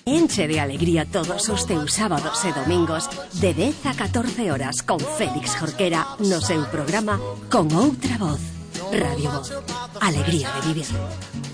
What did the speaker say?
Enche de alegría todos os teus sábados e domingos de 10 a 14 horas con Félix Jorquera no seu programa Con Outra Voz. Radio Voz. Alegría de vivir.